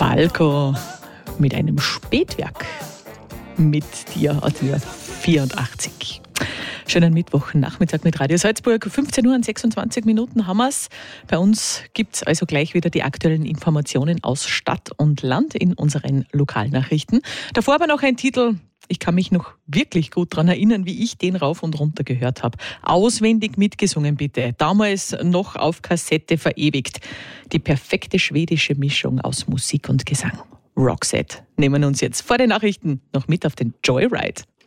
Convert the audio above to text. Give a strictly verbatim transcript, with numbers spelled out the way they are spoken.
Falco mit einem Spätwerk mit dir, Adria vierundachtzig. Schönen Mittwochnachmittag mit Radio Salzburg. fünfzehn Uhr und sechsundzwanzig Minuten haben wir es. Bei uns gibt es also gleich wieder die aktuellen Informationen aus Stadt und Land in unseren Lokalnachrichten. Davor aber noch ein Titel. Ich kann mich noch wirklich gut daran erinnern, wie ich den rauf und runter gehört habe. Auswendig mitgesungen bitte. Damals noch auf Kassette verewigt. Die perfekte schwedische Mischung aus Musik und Gesang. Roxette nehmen uns jetzt vor den Nachrichten noch mit auf den Joyride.